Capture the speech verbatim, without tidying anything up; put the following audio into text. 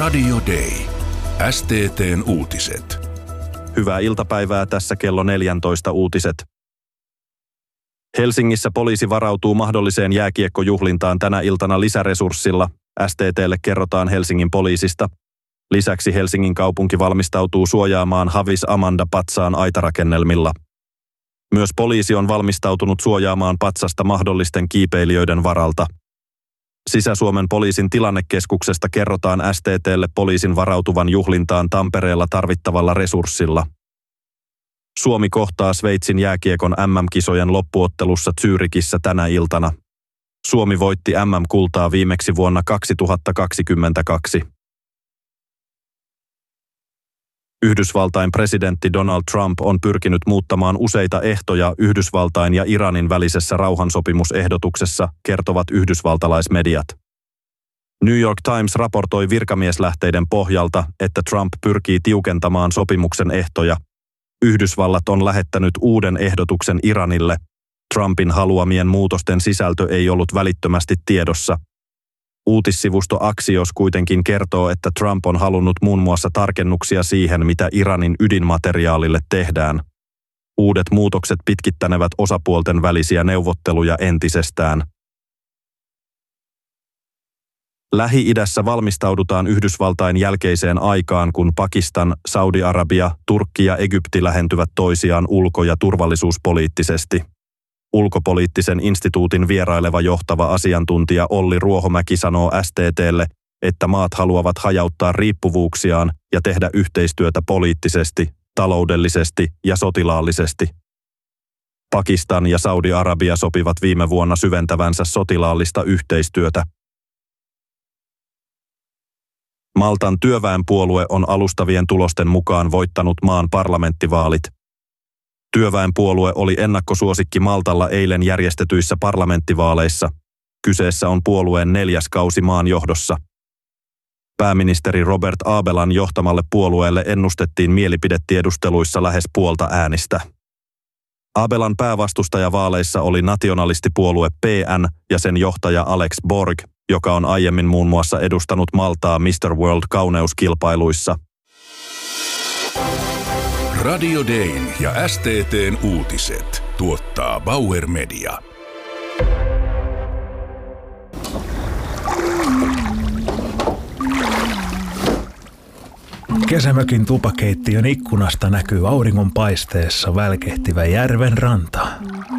Radio Day. S T T:n uutiset. Hyvää iltapäivää, tässä kello neljätoista uutiset. Helsingissä poliisi varautuu mahdolliseen jääkiekkojuhlintaan tänä iltana lisäresurssilla. S T T:lle kerrotaan Helsingin poliisista. Lisäksi Helsingin kaupunki valmistautuu suojaamaan Havis Amanda patsaan aitarakennelmilla. Myös poliisi on valmistautunut suojaamaan patsasta mahdollisten kiipeilijöiden varalta. Sisä-Suomen poliisin tilannekeskuksesta kerrotaan S T T:lle poliisin varautuvan juhlintaan Tampereella tarvittavalla resurssilla. Suomi kohtaa Sveitsin jääkiekon M M-kisojen loppuottelussa Zürichissä tänä iltana. Suomi voitti M M-kultaa viimeksi vuonna kaksituhattakaksikymmentäkaksi. Yhdysvaltain presidentti Donald Trump on pyrkinyt muuttamaan useita ehtoja Yhdysvaltain ja Iranin välisessä rauhansopimusehdotuksessa, kertovat yhdysvaltalaismediat. New York Times raportoi virkamieslähteiden pohjalta, että Trump pyrkii tiukentamaan sopimuksen ehtoja. Yhdysvallat on lähettänyt uuden ehdotuksen Iranille. Trumpin haluamien muutosten sisältö ei ollut välittömästi tiedossa. Uutissivusto Axios kuitenkin kertoo, että Trump on halunnut muun muassa tarkennuksia siihen, mitä Iranin ydinmateriaalille tehdään. Uudet muutokset pitkittänevät osapuolten välisiä neuvotteluja entisestään. Lähi-idässä valmistaudutaan Yhdysvaltain jälkeiseen aikaan, kun Pakistan, Saudi-Arabia, Turkki ja Egypti lähentyvät toisiaan ulko- ja turvallisuuspoliittisesti. Ulkopoliittisen instituutin vieraileva johtava asiantuntija Olli Ruohomäki sanoo S T T:lle, että maat haluavat hajauttaa riippuvuuksiaan ja tehdä yhteistyötä poliittisesti, taloudellisesti ja sotilaallisesti. Pakistan ja Saudi-Arabia sopivat viime vuonna syventävänsä sotilaallista yhteistyötä. Maltan työväenpuolue on alustavien tulosten mukaan voittanut maan parlamenttivaalit. Työväenpuolue oli ennakkosuosikki Maltalla eilen järjestetyissä parlamenttivaaleissa. Kyseessä on puolueen neljäs kausi maan johdossa. Pääministeri Robert Abelan johtamalle puolueelle ennustettiin mielipidetiedusteluissa lähes puolta äänistä. Abelan päävastustaja vaaleissa oli nationalistipuolue P N ja sen johtaja Alex Borg, joka on aiemmin muun muassa edustanut Maltaa mister World-kauneuskilpailuissa. Radio Dayn ja S T T:n uutiset tuottaa Bauer Media. Kesämökin tupakeittiön ikkunasta näkyy auringonpaisteessa välkehtivä järven ranta.